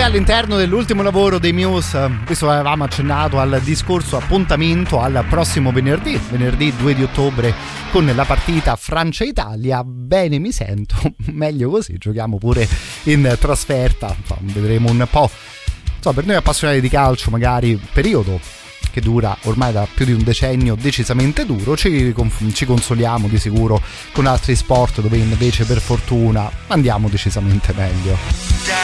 all'interno dell'ultimo lavoro dei Muse, visto che avevamo accennato al discorso appuntamento al prossimo venerdì 2 di ottobre con la partita Francia-Italia, bene mi sento, meglio così, giochiamo pure in trasferta, vedremo un po'. Per noi appassionati di calcio, magari periodo che dura ormai da più di un decennio decisamente duro, ci consoliamo di sicuro con altri sport dove invece per fortuna andiamo decisamente meglio.